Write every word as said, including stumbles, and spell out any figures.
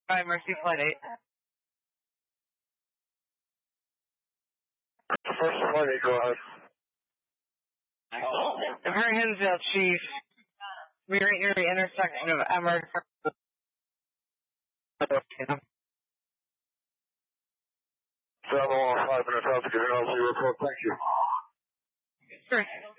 By Mercy Flight eight. First Flight eight, go ahead. Her Hinsdale, Chief. We're right near the intersection of Emmer. seven one five minutes out to get an L Z report. Thank you. Sure.